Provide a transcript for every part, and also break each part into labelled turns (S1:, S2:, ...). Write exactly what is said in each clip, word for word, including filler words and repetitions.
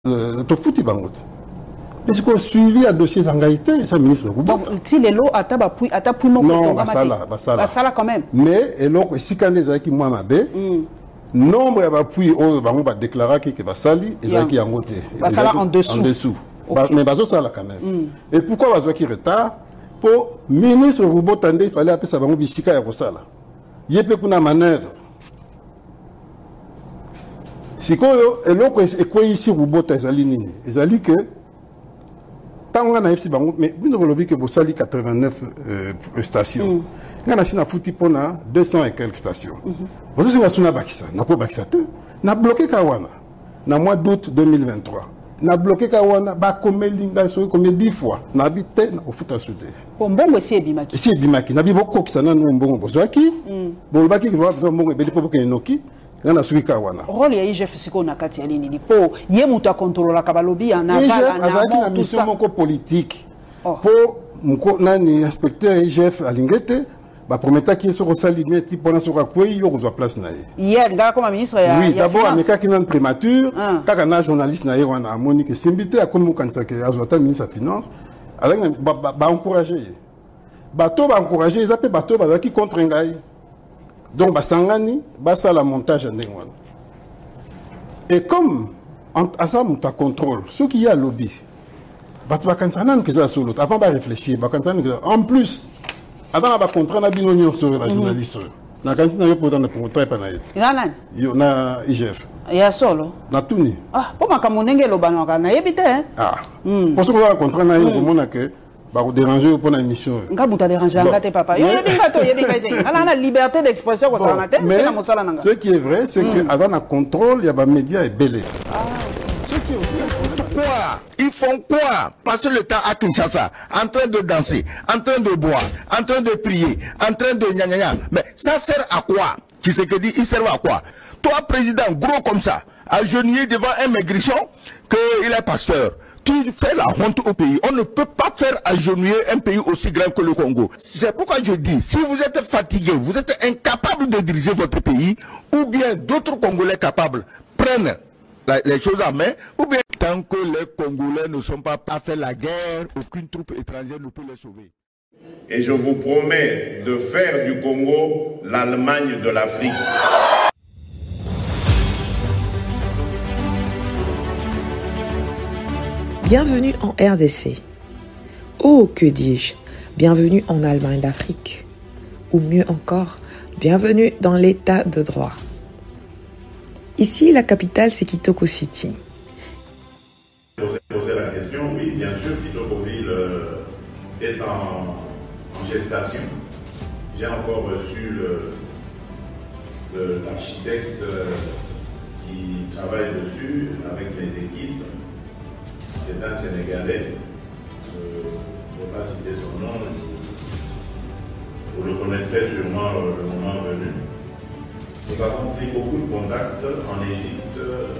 S1: to futi bango mais c'est qu'on suivi un dossier zangaïté ça ministre
S2: donc si les lots à tabac à tabac
S1: non basala basala
S2: basala quand même
S1: mais et donc si quand les qui moi ma bé nombre ya appui au bango ba déclarer que basali et ça qui en côté
S2: basala en dessous
S1: en dessous mais bazo ça là quand même et pourquoi bazo qui retard pour ministre Rubotande il fallait appeler ça bango bisika ya kosala yepe kuna manœuvre si quoi eloko e quoi ici Rubota ezali nini ezali que tant on a ici bango mais bino bolobi que bosali quatre-vingt-neuf stations ngana sina futi pona deux cents et quelques stations bozo singa suna bakisa nako bakisa te na bloqué kawana na mois d'août deux mille vingt-trois na bloqué kawana ba komelinga so comme dix fois na habité na ofuta soute
S2: mbongo esi ebimaki
S1: esi ebimaki na bibo kokisa na mbongo bozaki bolobaki que va mbongo ebeli po ke noki ngana suika wana
S2: rôle ya I G F siko na kati ya nini ni po ye mutu akontrolola kabalobi na
S1: vala na na mission moko politique po mko nani inspecteur I G F alingete ba prometa ki so rosali meti pona so ka kwei yo kozwa place na ye
S2: hier ngala comme ministre ya
S1: oui d'abord ameka ki nan prémature kaka na journaliste na ye wana amoni que simbité akomi mo kanisa ke azota ministre ya finance avec ba ba encourager bato ba encourager ils appellent bato ba ki contre ngai. Donc, basangani, basa la montage en Dengwan. Et comme, à ça, on t'a contrôle, ceux qui y a lobby, bakansanan que ça sur l'autre, avant de réfléchir, bakansanan que en plus, avant de contrat, on a bien union sur la journaliste. Na kansi na yopo dans le contrat panaït.
S2: Nanan.
S1: Yo na I G F.
S2: Ya solo.
S1: Na tuni.
S2: Ah, pour ma kamonenge lo banwa na yebite hein.
S1: Ah. Pour ce qu'on a contrat na yo komona que ba ko déranger pour une émission.
S2: Nga buta déranger ngate papa. Yo yebinga to yebinga te. Ala na liberté d'expression ko ça na te,
S1: mais
S2: na mosala nanga.
S1: Ce qui est vrai c'est que avant un contrôle, il y a ba médias et belé. Ah. Ce qui est aussi
S3: quoi? Ils font quoi? Passer le temps à Kinshasa, en train de danser, en train de boire, en train de prier, en train de gna gna gna. Mais ça sert à quoi? Tu sais que dit, il sert à quoi? Toi, président, gros comme ça, agenouillé devant un maigrichon, qu'il est pasteur. Tu fais la honte au pays. On ne peut pas faire agenouiller un pays aussi grand que le Congo. C'est pourquoi je dis, si vous êtes fatigué, vous êtes incapable de diriger votre pays, ou bien d'autres Congolais capables prennent la, les choses en main, ou bien tant que les Congolais ne sont pas à faire la guerre, aucune troupe étrangère ne peut les sauver.
S4: Et je vous promets de faire du Congo l'Allemagne de l'Afrique.
S5: Bienvenue en R D C. Oh, que dis-je, bienvenue en Allemagne d'Afrique. Ou mieux encore, bienvenue dans l'état de droit. Ici, la capitale, c'est Kitoko City.
S4: Poser la question, oui, bien sûr, Kitokoville euh, est en, en gestation. J'ai encore reçu l'architecte euh, qui travaille dessus avec mes équipes. C'est un Sénégalais, je ne vais pas citer son nom, vous le connaîtrez sûrement le moment venu. Nous avons pris beaucoup de contacts en Égypte,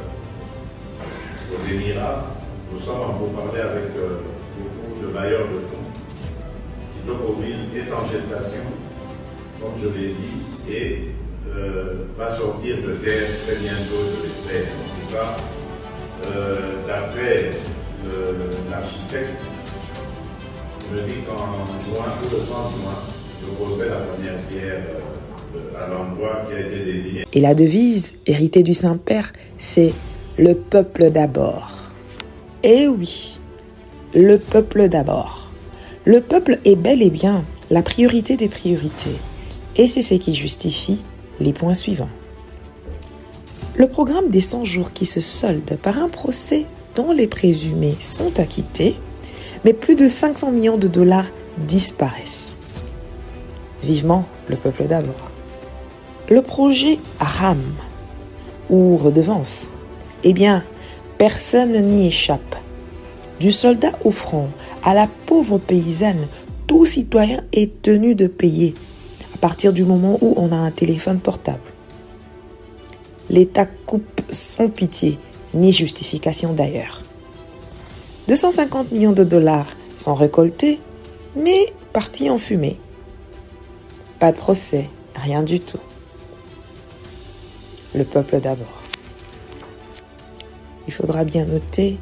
S4: aux Émirats. Nous sommes en pourparlers avec beaucoup de bailleurs de fonds. Kitokoville est en gestation, comme je l'ai dit, et euh, va sortir de terre très bientôt, je l'espère. En tout cas, euh, d'après l'architecte me dit qu'en juin, tout le trente juin, je poserai la première pierre à l'endroit qui a été désigné.
S5: Et la devise, héritée du Saint-Père, c'est « Le peuple d'abord ». Eh oui, le peuple d'abord. Le peuple est bel et bien la priorité des priorités. Et c'est ce qui justifie les points suivants. Le programme des cent jours qui se solde par un procès dont les présumés sont acquittés, mais plus de cinq cents millions de dollars disparaissent. Vivement le peuple d'abord. Le projet R A M, ou redevance, eh bien, personne n'y échappe. Du soldat au front à la pauvre paysanne, tout citoyen est tenu de payer à partir du moment où on a un téléphone portable. L'État coupe sans pitié, ni justification d'ailleurs. deux cent cinquante millions de dollars sont récoltés, mais partis en fumée. Pas de procès, rien du tout. Le peuple d'abord. il faudra bien noter